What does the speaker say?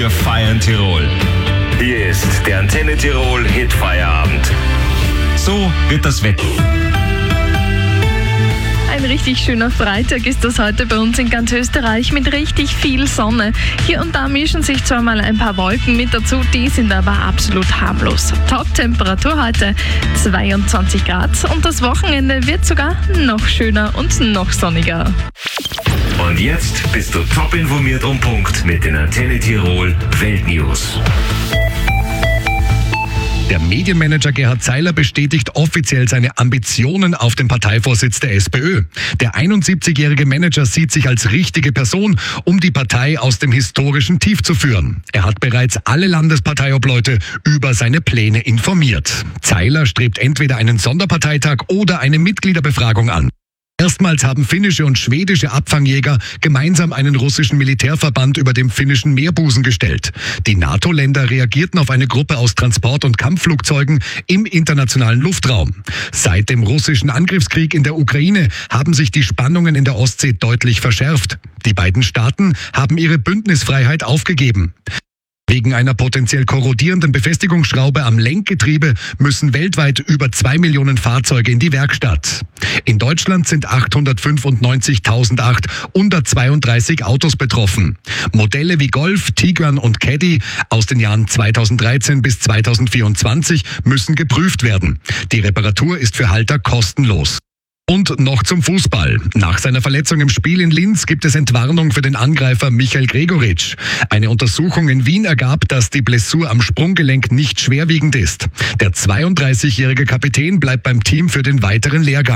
Wir feiern Tirol. Hier ist der Antenne Tirol Hit-Feierabend. So wird das Wetter. Ein richtig schöner Freitag ist das heute bei uns in ganz Österreich mit richtig viel Sonne. Hier und da mischen sich zwar mal ein paar Wolken mit dazu, die sind aber absolut harmlos. Top-Temperatur heute 22 Grad und das Wochenende wird sogar noch schöner und noch sonniger. Und jetzt bist du top informiert um Punkt mit den Antenne Tirol Weltnews. Der Medienmanager Gerhard Zeiler bestätigt offiziell seine Ambitionen auf den Parteivorsitz der SPÖ. Der 71-jährige Manager sieht sich als richtige Person, um die Partei aus dem historischen Tief zu führen. Er hat bereits alle Landesparteiobleute über seine Pläne informiert. Zeiler strebt entweder einen Sonderparteitag oder eine Mitgliederbefragung an. Erstmals haben finnische und schwedische Abfangjäger gemeinsam einen russischen Militärverband über dem finnischen Meerbusen gestellt. Die NATO-Länder reagierten auf eine Gruppe aus Transport- und Kampfflugzeugen im internationalen Luftraum. Seit dem russischen Angriffskrieg in der Ukraine haben sich die Spannungen in der Ostsee deutlich verschärft. Die beiden Staaten haben ihre Bündnisfreiheit aufgegeben. Wegen einer potenziell korrodierenden Befestigungsschraube am Lenkgetriebe müssen weltweit über 2 Millionen Fahrzeuge in die Werkstatt. In Deutschland sind 895.832 Autos betroffen. Modelle wie Golf, Tiguan und Caddy aus den Jahren 2013 bis 2024 müssen geprüft werden. Die Reparatur ist für Halter kostenlos. Und noch zum Fußball. Nach seiner Verletzung im Spiel in Linz gibt es Entwarnung für den Angreifer Michael Gregoritsch. Eine Untersuchung in Wien ergab, dass die Blessur am Sprunggelenk nicht schwerwiegend ist. Der 32-jährige Kapitän bleibt beim Team für den weiteren Lehrgang.